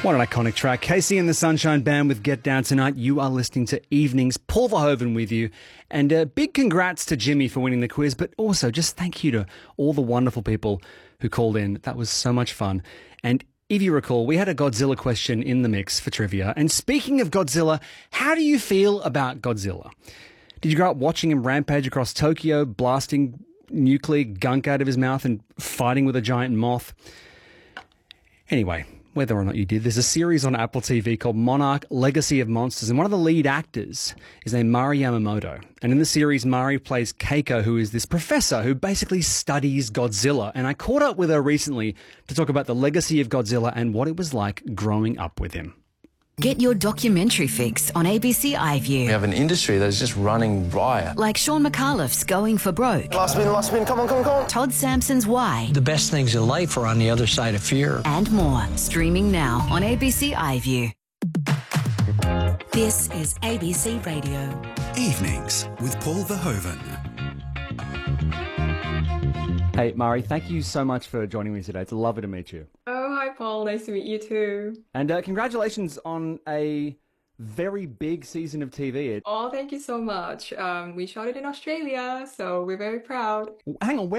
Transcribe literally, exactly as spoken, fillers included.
What an iconic track. Casey and the Sunshine Band with Get Down Tonight. You are listening to Evenings. Paul Verhoeven with you. And a big congrats to Jimmy for winning the quiz, but also just thank you to all the wonderful people who called in. That was so much fun. And if you recall, we had a Godzilla question in the mix for trivia. And speaking of Godzilla, how do you feel about Godzilla? Did you grow up watching him rampage across Tokyo, blasting nuclear gunk out of his mouth and fighting with a giant moth? Anyway, whether or not you did, there's a series on Apple T V called Monarch: Legacy of Monsters, and one of the lead actors is named Mari Yamamoto. And in the series, Mari plays Keiko, who is this professor who basically studies Godzilla. And I caught up with her recently to talk about the legacy of Godzilla and what it was like growing up with him. Get your documentary fix on A B C iView. We have an industry that's just running riot. Like Sean McAuliffe's Going for Broke. Last spin, last spin, come on, come on, come on. Todd Sampson's Why. The best things in life are on the other side of fear. And more. Streaming now on A B C iView. This is A B C Radio. Evenings with Paul Verhoeven. Hey, Mari, thank you so much for joining me today. It's lovely to meet you. Oh, hi, Paul. Nice to meet you too. And uh, congratulations on a very big season of T V. Oh, thank you so much. Um, we shot it in Australia, so we're very proud. Hang on, where